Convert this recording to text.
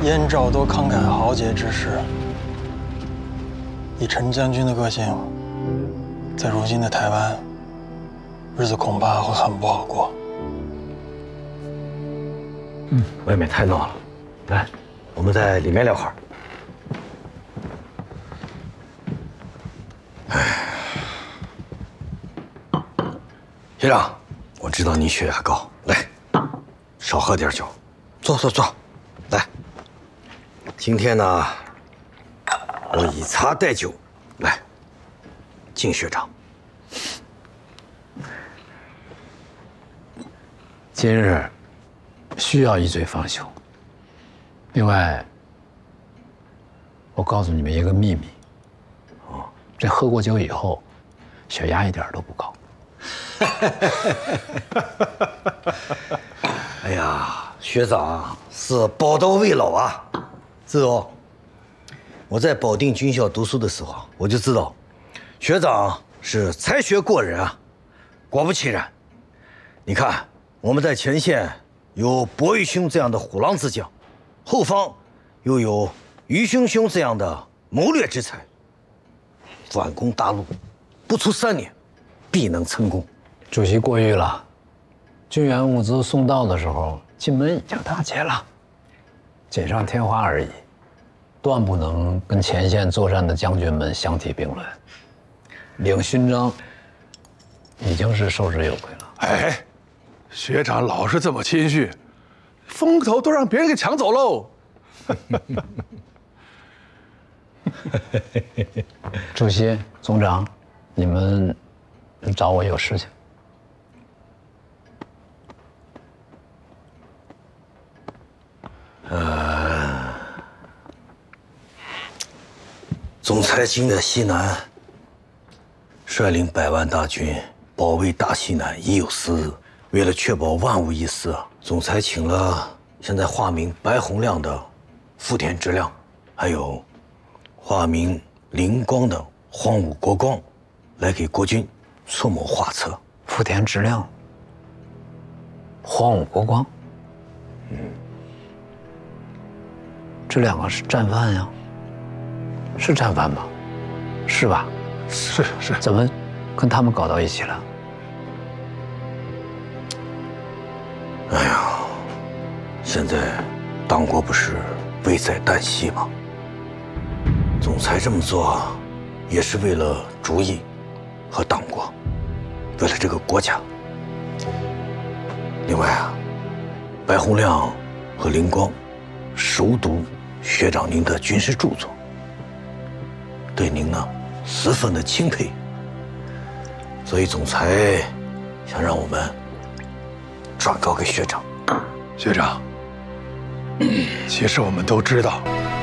燕赵都慷慨豪杰之士，以陈将军的个性，在如今的台湾，日子恐怕会很不好过。 外面太闹了，来，我们在里面聊会儿。学长，我知道你血压高，来，少喝点酒，坐，来。今天呢，我以茶代酒，来，敬学长。 今日需要一醉方休。另外，我告诉你们一个秘密，这喝过酒以后，血压一点都不高。 哎呀，学长是宝刀未老啊！是哦，我在保定军校读书的时候，我就知道，学长是才学过人啊。果不其然，你看我们在前线有薄玉兄这样的虎狼之将，后方又有于兄兄这样的谋略之才，反攻大陆不出3年，必能成功。 主席过誉了，军援物资送到的时候，金门已经打劫了，锦上添花而已，断不能跟前线作战的将军们相提并论。领勋章已经是受之有愧了。 哎，学长老是这么谦虚，风头都让别人给抢走喽。 主席、总长，你们找我有事情。 总裁今在西南，率领100万大军保卫大西南，已有4日。为了确保万无一失，总裁请了现在化名白洪亮的富田直亮，还有化名灵光的荒武国光，来给国军出谋划策。 富田直亮、荒武国光，这2个是战犯呀？是战犯吗？是吧？ 是， 怎么跟他们搞到一起了？ 哎呀，现在党国不是危在旦夕吗？总裁这么做，也是为了主义和党国，为了这个国家。另外啊，白洪亮和灵光熟读学长您的军事著作，对您呢十分的钦佩，所以总裁想让我们转告给学长。 学长，其实我们都知道，